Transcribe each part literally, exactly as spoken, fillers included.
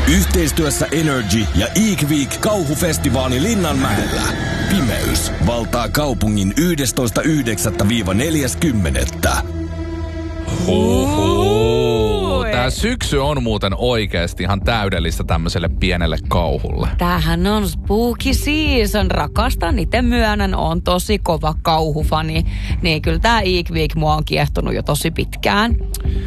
Yhteistyössä Energy ja Eek Kauhufestivaali Linnanmäellä. Pimeys valtaa kaupungin yhdestoista yhdeksättä neljäskymmenettä. Huhhuh. Tää syksy on muuten oikeasti ihan täydellistä tämmöiselle pienelle kauhulle. Tämähän on spooky season. Rakastan, itse myönnän, on tosi kova kauhufani. Niin kyllä tää Eek Week mua on kiehtonut jo tosi pitkään.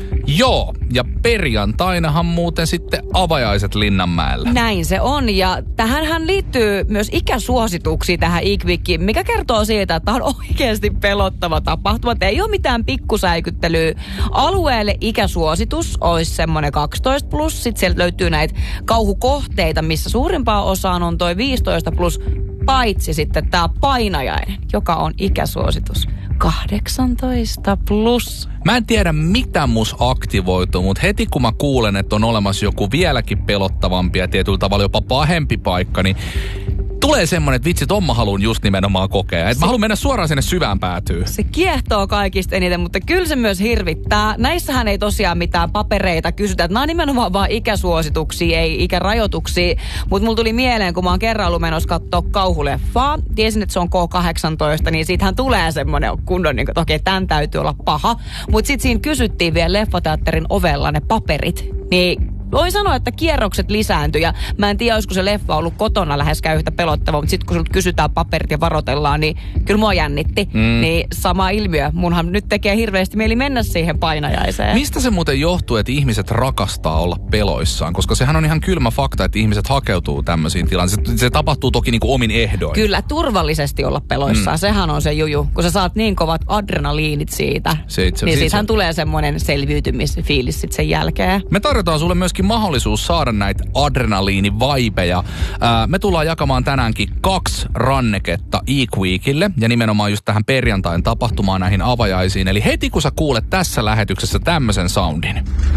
Joo, ja perjantainahan muuten sitten avajaiset Linnanmäellä. Näin se on, ja tähänhän liittyy myös ikäsuosituksia tähän Eek Weekiin, mikä kertoo siitä, että on oikeasti pelottava tapahtuma. Ei ole mitään pikkusäikyttelyä. Alueelle ikäsuositus olisi semmoinen kaksitoista plus, sitten sieltä löytyy näitä kauhukohteita, missä suurimpaan osaan on toi viisitoista plus, paitsi sitten tämä painajainen, joka on ikäsuositus kahdeksantoista plus. Mä en tiedä, mitä mus aktivoituu, mutta heti kun mä kuulen, että on olemassa joku vieläkin pelottavampi ja tietyllä tavalla jopa pahempi paikka, niin tulee semmoinen, että vitsi, ton mä haluun just nimenomaan kokea. Että mä haluan mennä suoraan sinne syvään päätyyn. Se kiehtoo kaikista eniten, mutta kyllä se myös hirvittää. Näissähän ei tosiaan mitään papereita kysytä. Nämä on nimenomaan vaan ikäsuosituksia, ei ikärajoituksia. Mutta mulla tuli mieleen, kun mä oon kerran ollut menossa katsoa kauhuleffaa. Tiesin, että se on K kahdeksantoista, niin siitähän tulee semmoinen kunnon, niin että okei, tämän täytyy olla paha. Mutta sitten siinä kysyttiin vielä leffateatterin ovella ne paperit. Niin voin sanoa, että kierrokset lisääntyi ja mä en tiedä, olisiko se leffa ollut kotona läheskään yhtä pelottava, mutta sitten kun sulta kysytään paperit ja varoitellaan, niin kyllä mua jännitti. Mm. Niin sama ilmiö. Munhan nyt tekee hirveästi mieli mennä siihen painajaiseen. Mistä se muuten johtuu, että ihmiset rakastaa olla peloissaan? Koska sehän on ihan kylmä fakta, että ihmiset hakeutuu tämmöisiin tilanteisiin. Se, se tapahtuu toki niin kuin omin ehdoin. Kyllä, turvallisesti olla peloissaan. Mm. Sehän on se juju. Kun sä saat niin kovat adrenaliinit siitä, se itse, niin siitähän se tulee semmoinen selviytymisfiilis sitten sen jälkeen. Me tarjotaan sulle myöskin mahdollisuus saada näitä adrenaliinivaipeja. Ää, me tullaan jakamaan tänäänkin kaksi ranneketta Eek Weekille ja nimenomaan just tähän perjantain tapahtumaan näihin avajaisiin. Eli heti kun sä kuulet tässä lähetyksessä tämmöisen soundin.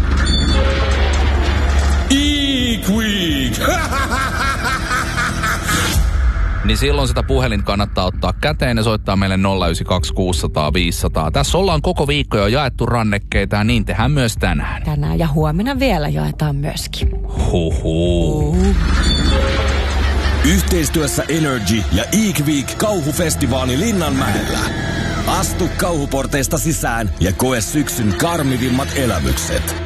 Eek Week! Niin silloin sitä puhelin kannattaa ottaa käteen ja soittaa meille nolla yhdeksän kaksi kuusi nolla nolla viisi nolla nolla. Tässä ollaan koko viikko jo jaettu rannekkeita ja niin tehdään myös tänään. Tänään ja huomenna vielä jaetaan myöskin. Huhhuh. Uh. Yhteistyössä Energy ja Eek Kauhufestivaali Linnanmäellä. Astu kauhuporteista sisään ja koe syksyn karmivimmat elämykset.